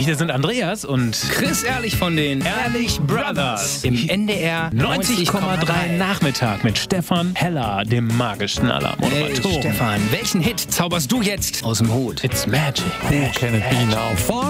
Hier sind Andreas und Chris Ehrlich von den Ehrlich Brothers im NDR 90,3 Nachmittag mit Stefan Heller, dem magischen aller Hey Moderatoren. Stefan, welchen Hit zauberst du jetzt aus dem Hut? It's magic. Who can it be now?